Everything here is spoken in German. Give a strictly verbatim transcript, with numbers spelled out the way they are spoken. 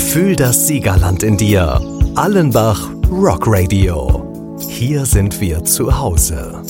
Fühl das Siegerland in dir. Allenbach Rock Radio. Hier sind wir zu Hause.